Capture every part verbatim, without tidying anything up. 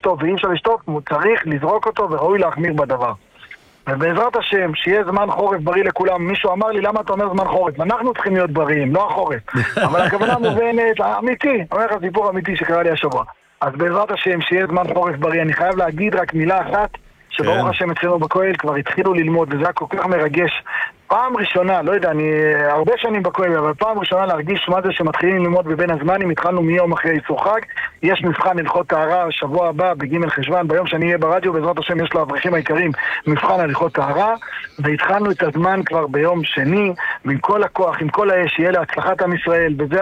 לשטוף ואי אפשר לשטוף, צריך לזרוק אותו וראוי להחמיר בדבר. ובעזרת השם, שיהיה זמן חורף בריא לכולם. מישהו אמר לי, למה אתה אומר זמן חורף? אנחנו צריכים להיות בריאים, לא החורף. אבל הכוונה מובנת, אמיתי, אומר לך סיפור אמיתי שקרה לי השבוע. אז בעזרת השם, שיהיה זמן חורף בריא. אני חייב להגיד רק מילה אחת, שברוך השם אצלנו בכולל כבר התחילו ללמוד, וזה היה כל כך מרגש. פעם ראשונה, לא יודע, אני הרבה שנים בכולל, אבל פעם ראשונה להרגיש מה זה שמתחילים ללמוד בבין הזמנים. התחלנו מיום אחרי איסור חג, יש מבחן הלכות טהרה שבוע הבא בג' חשוון, ביום שאני אהיה ברדיו, בעזרת השם יש לאברכים העיקרים מבחן הלכות טהרה, והתחלנו את הזמן כבר ביום שני, ועם כל הכוח, עם כל האש, יהיה להצלחת עם ישראל, וזה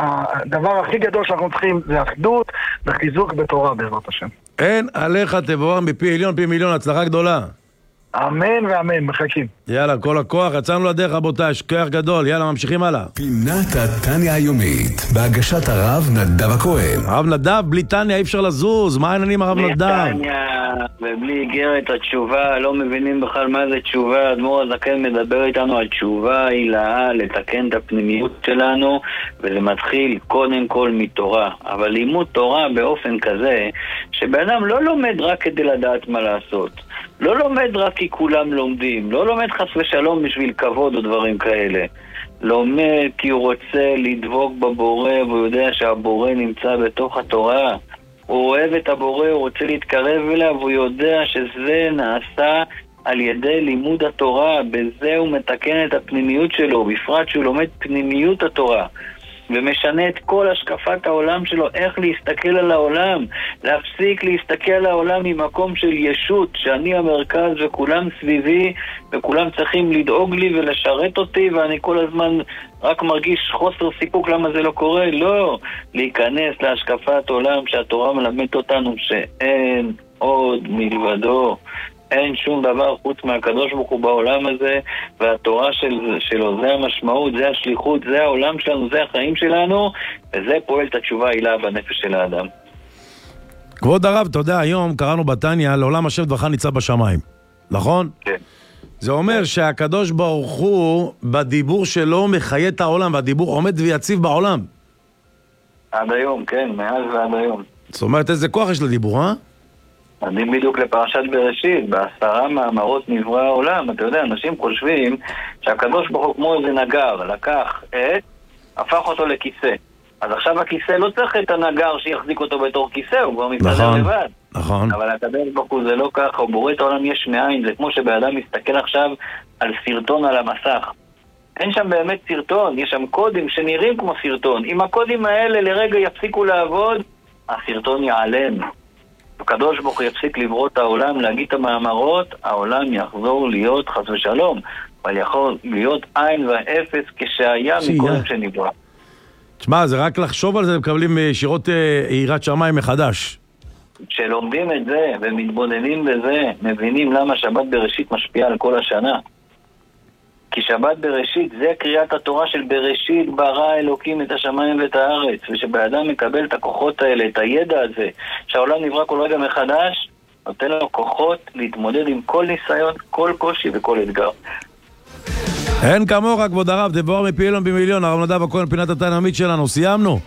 הדבר הכי גדול שאנחנו צריכים, זה אחדות וחיזוק בתורה בעזרת השם. אין עליך תבואם בפי עליון, פי מיליון, הצלחה גדולה. אמן ואמן, מחכים. יאללה, כל הכוח, יצאנו לדרך רבותיי, שכוח גדול, יאללה, ממשיכים הלאה. פינת התניה היומית, בהגשת הרב נדב הכהן. הרב נדב, בלי תניה אי אפשר לזוז, מה העניינים הרב נדב? בלי תניה ובלי איגרת התשובה, לא מבינים בכלל מה זה תשובה. אדמו"ר הזקן מדבר איתנו על תשובה, הילאה, לתקן את הפנימיות שלנו, וזה מתחיל קודם כל מתורה. אבל לימוד תורה באופן כזה, שבאדם לא לומד רק כדי לדעת מה לעשות. לא לומד רק כי כולם לומדים, לא לומד חס ושלום בשביל כבוד או דברים כאלה. לומד כי הוא רוצה לדבוק בבורא, והוא יודע שהבורא נמצא בתוך התורה. הוא אוהב את הבורא, הוא רוצה להתקרב אליו, והוא יודע שזה נעשה על ידי לימוד התורה. בזה הוא מתקן את הפנימיות שלו, בפרט שהוא לומד פנימיות התורה. ומשנה את כל השקפת העולם שלו, איך להסתכל על העולם, להפסיק להסתכל על העולם ממקום של ישות, שאני המרכז וכולם סביבי, וכולם צריכים לדאוג לי ולשרת אותי, ואני כל הזמן רק מרגיש חוסר סיפוק למה זה לא קורה. לא, להיכנס להשקפת עולם שהתורה מלמדת אותנו שאין עוד מלבדו, אין שום דבר חוץ מהקדוש ברוך הוא בעולם הזה, והתורה של, שלו, זה המשמעות, זה השליחות, זה העולם שלנו, זה החיים שלנו, וזה פועל את התשובה הילה בנפש של האדם. כבוד הרב, אתה יודע, היום קראנו בתניה, לעולם השם דברך ניצב בשמיים, נכון? כן. זה אומר שהקדוש ברוך הוא, בדיבור שלו מחיה את העולם, והדיבור עומד ויציב בעולם. עד היום, כן, מאז ועד היום. זאת אומרת, איזה כוח יש לדיבור, אה? אני בדיוק לפרשת בראשית, בעשרה מאמרות נברא העולם. אתה יודע, אנשים חושבים שהקדוש ברוך הוא כמו איזה נגר, לקח את, הפך אותו לכיסא. אז עכשיו הכיסא לא צריך את הנגר שיחזיק אותו בתור כיסא, הוא כבר מסתדר נכון, לבד. נכון. אבל הקדוש ברוך הוא זה לא ככה, הוא בורא את העולם יש מאין. זה כמו שבאדם מסתכל עכשיו על סרטון על המסך. אין שם באמת סרטון, יש שם קודים שנראים כמו סרטון. אם הקודים האלה לרגע יפסיקו לעבוד, הסרטון ייעלם. הקדוש ברוך הוא יפסיק לברוא את העולם, להגיד את המאמרות, העולם יחזור להיות חס ושלום, אבל יכול להיות עין ואפס כשהיה מקודם שנברא. תשמע, זה רק לחשוב על זה, מקבלים ישירות יראת שמיים מחדש. כשלומדים את זה ומתבוננים בזה, מבינים למה שבת בראשית משפיעה על כל השנה. כי שבת בראשית זה קריאת התורה של בראשית ברא אלוקים את השמיים ואת הארץ, ושבאדם מקבל את הכוחות האלה, את הידע הזה, שהעולם נברא כל רגע מחדש, נותן לו כוחות להתמודד עם כל ניסיון, כל קושי וכל אתגר. אין כמוך, כבוד הרב, תבואר מפי עליון במיליון, הרב נדב הכהן, פינת התניה היומית שלנו, סיימנו.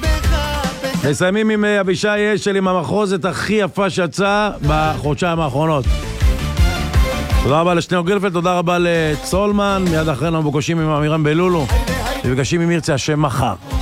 מסיימים עם אבישי אשל, עם המחרוזת הכי יפה שיצאה בחודשיים האחרונות. תודה רבה לשניאור גרפלד, תודה רבה לצולמן, מיד אחרינו מבוקשים עם אמירם בלולו, מבקשים עם ירצה השם מחר.